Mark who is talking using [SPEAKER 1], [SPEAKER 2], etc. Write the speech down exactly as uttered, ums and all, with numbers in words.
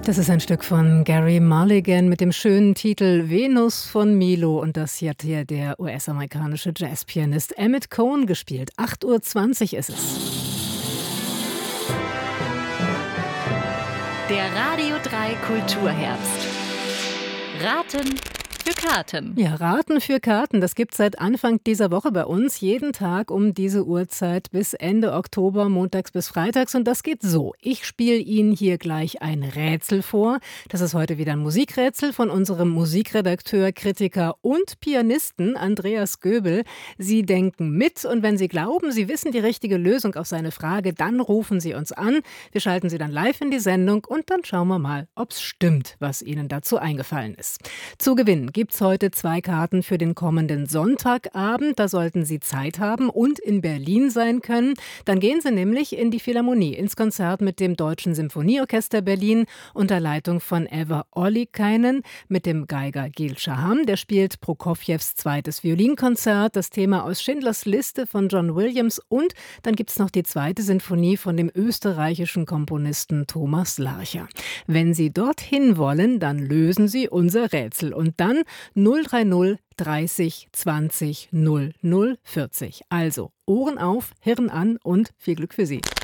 [SPEAKER 1] Das ist ein Stück von Gary Mulligan mit dem schönen Titel Venus von Milo, und das hier hat hier der U S-amerikanische Jazzpianist Emmett Cohn gespielt. acht Uhr zwanzig ist es.
[SPEAKER 2] Der Radio drei Kulturherbst. Raten für Karten.
[SPEAKER 1] Ja, Raten für Karten, das gibt es seit Anfang dieser Woche bei uns, jeden Tag um diese Uhrzeit bis Ende Oktober, montags bis freitags. Und das geht so: Ich spiele Ihnen hier gleich ein Rätsel vor. Das ist heute wieder ein Musikrätsel von unserem Musikredakteur, Kritiker und Pianisten Andreas Göbel. Sie denken mit, und wenn Sie glauben, Sie wissen die richtige Lösung auf seine Frage, dann rufen Sie uns an. Wir schalten Sie dann live in die Sendung und dann schauen wir mal, ob es stimmt, was Ihnen dazu eingefallen ist. Zu gewinnen gibt es heute zwei Karten für den kommenden Sonntagabend. Da sollten Sie Zeit haben und in Berlin sein können. Dann gehen Sie nämlich in die Philharmonie, ins Konzert mit dem Deutschen Symphonieorchester Berlin unter Leitung von Eva Ollikainen mit dem Geiger Gil Shaham. Der spielt Prokofjews zweites Violinkonzert, das Thema aus Schindlers Liste von John Williams, und dann gibt es noch die zweite Sinfonie von dem österreichischen Komponisten Thomas Larcher. Wenn Sie dorthin wollen, dann lösen Sie unser Rätsel und dann null drei null dreißig zwanzig null null vierzig. Also Ohren auf, Hirn an und viel Glück für Sie.